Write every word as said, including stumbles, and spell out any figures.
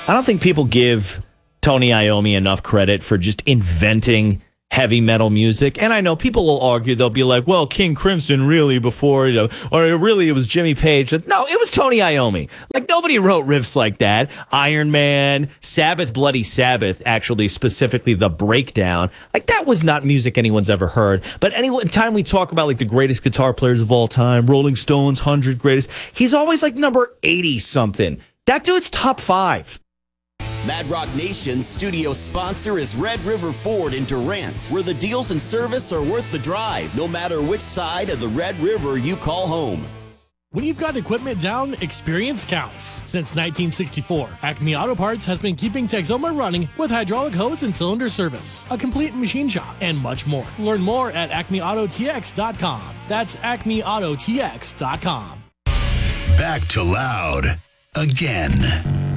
I don't think people give Tony Iommi enough credit for just inventing heavy metal music. And I know people will argue, they'll be like, well, King Crimson really before, you know, or really it was Jimmy Page. No, it was Tony Iommi. Like, nobody wrote riffs like that. Iron Man, Sabbath, Bloody Sabbath, actually, specifically the breakdown. Like, that was not music anyone's ever heard. But any time we talk about, like, the greatest guitar players of all time, Rolling Stones, one hundred greatest, he's always, like, number eighty-something. That dude's top five. Mad Rock Nation's studio sponsor is Red River Ford in Durant, where the deals and service are worth the drive, no matter which side of the Red River you call home. When you've got equipment down, experience counts. Since nineteen sixty-four, Acme Auto Parts has been keeping Texoma running with hydraulic hose and cylinder service, a complete machine shop, and much more. Learn more at acme auto t x dot com. That's acme auto t x dot com. Back to Loud again.